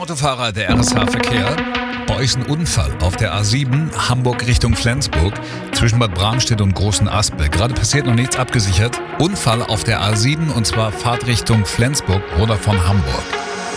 Autofahrer, der RSH Verkehr. Bei euch ein Unfall auf der A7 Hamburg Richtung Flensburg zwischen Bad Bramstedt und Großen Aspe. Gerade passiert, noch nichts abgesichert. Unfall auf der A7 und zwar Fahrtrichtung Flensburg oder von Hamburg.